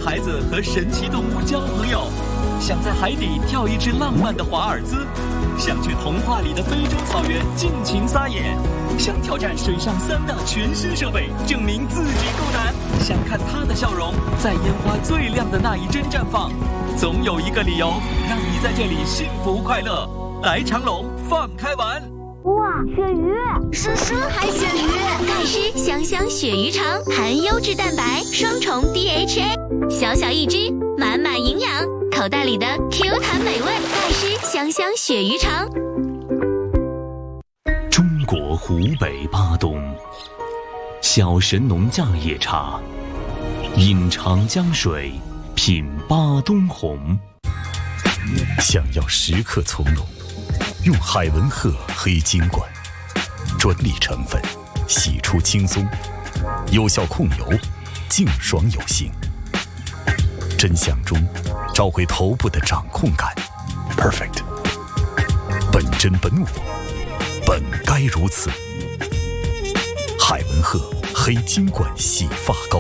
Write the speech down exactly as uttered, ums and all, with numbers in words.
孩子和神奇动物交朋友，想在海底跳一支浪漫的华尔兹，想去童话里的非洲草原尽情撒野，想挑战水上三大全新设备，证明自己够胆，想看他的笑容在烟花最亮的那一帧绽放。总有一个理由让你在这里幸福快乐。来长隆放开玩！ 哇，鳕鱼！ 叔叔还鳕鱼，盖诗香香鳕鱼肠，含优质蛋白，双重 D H A， 小小一只，满满营养，口袋里的 Q 弹美味。盖诗香香鳕鱼肠。 中国湖北巴东，小神农架野茶，饮长江水，品巴东红。 想要时刻从容，用海文赫黑金罐，专利成分，洗出轻松，有效控油，净爽有型。真相中找回头部的掌控感 ，perfect。本真本我，本该如此。海文赫黑金罐洗发膏。